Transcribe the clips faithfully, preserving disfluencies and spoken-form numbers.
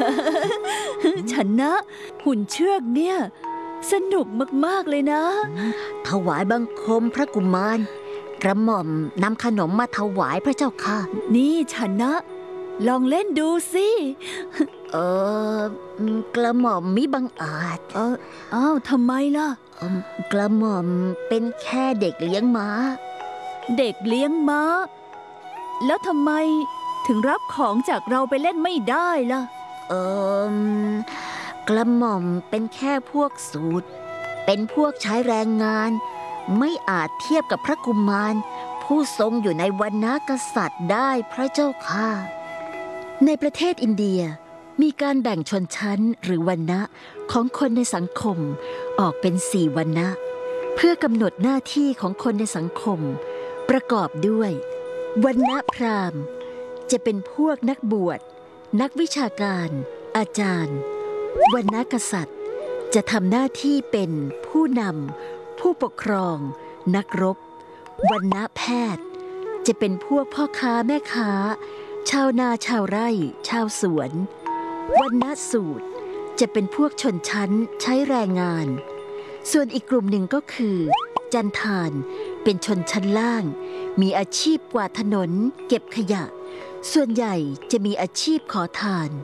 ฉันนะหุ่นเชือกเนี่ยสนุกมากๆเลยนะถวายบังคมพระกุมารกระหม่อมนำขนมมาถวายพระเจ้าค่ะนี่ฉันนะลองเล่นดูสิเออกระหม่อมมิบังอาจเอออ้าวทำไมล่ะกระหม่อมเป็นแค่เด็กเลี้ยงม้าเด็กเลี้ยงม้าแล้วทำไมถึงรับของจากเราไปเล่นไม่ได้ล่ะเออกระหม่อมเป็นแค่พวกสูตรเป็นพวกใช้แรงงานไม่อาจเทียบกับพระกุมารผู้ทรงอยู่ในวรรณกษัตริย์ได้พระเจ้าค่ะในประเทศอินเดียมีการแบ่งชนชั้นหรือวรรณะของคนในสังคมออกเป็นสี่วรรณะเพื่อกำหนดหน้าที่ของคนในสังคมประกอบด้วยวรรณะพราหมณ์จะเป็นพวกนักบวชนักวิชาการอาจารย์วรรณกษัตริย์จะทำหน้าที่เป็นผู้นำผู้ปกครองนักรบวรรณะแพทย์จะเป็นพวกพ่อค้าแม่ค้าชาวนาชาวไร่ชาวสวนวรรณสูตรจะเป็นพวกชนชั้นใช้แรงงานส่วนอีกกลุ่มหนึ่งก็คือจันทานเป็นชนชั้นล่างมีอาชีพกวาดถนนเก็บขยะส่วนใหญ่จะมีอาชีพขอทาน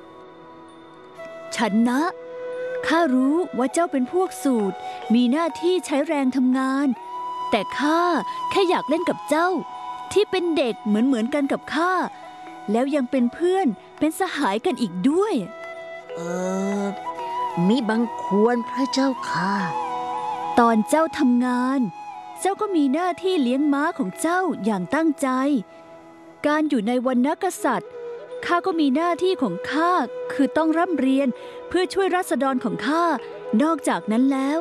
ฉันนะข้ารู้ว่าเจ้าเป็นพวกสูตรมีหน้าที่ใช้แรงทำงานแต่ข้าแค่อยากเล่นกับเจ้าที่เป็นเด็กเหมือนเหมือนกันกับข้าแล้วยังเป็นเพื่อนเป็นสหายกันอีกด้วยเออมิบังควรพระเจ้าค่ะตอนเจ้าทำงานเจ้าก็มีหน้าที่เลี้ยงม้าของเจ้าอย่างตั้งใจการอยู่ในวรรณกษัตริย์ข้าก็มีหน้าที่ของข้าคือต้องร่ำเรียนเพื่อช่วยราษฎรของข้านอกจากนั้นแล้ว